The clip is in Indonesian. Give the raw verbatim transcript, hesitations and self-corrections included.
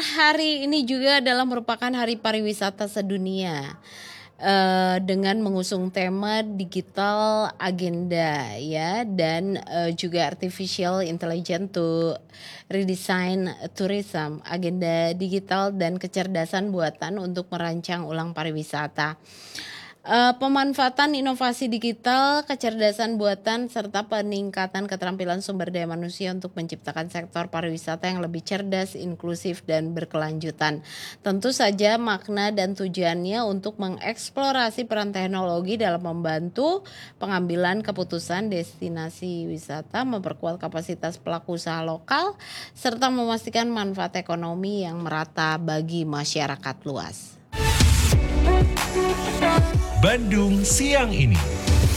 hari ini juga adalah merupakan Hari Pariwisata Sedunia. Eee, dengan mengusung tema digital agenda ya dan, eee, juga artificial intelligence to redesign tourism, agenda digital dan kecerdasan buatan untuk merancang ulang pariwisata. Eee, pemanfaatan inovasi digital, kecerdasan buatan, serta peningkatan keterampilan sumber daya manusia untuk menciptakan sektor pariwisata yang lebih cerdas, inklusif, dan berkelanjutan. Tentu saja makna dan tujuannya untuk mengeksplorasi peran teknologi dalam membantu pengambilan keputusan destinasi wisata, memperkuat kapasitas pelaku usaha lokal, serta memastikan manfaat ekonomi yang merata bagi masyarakat luas. Bandung Siang Ini.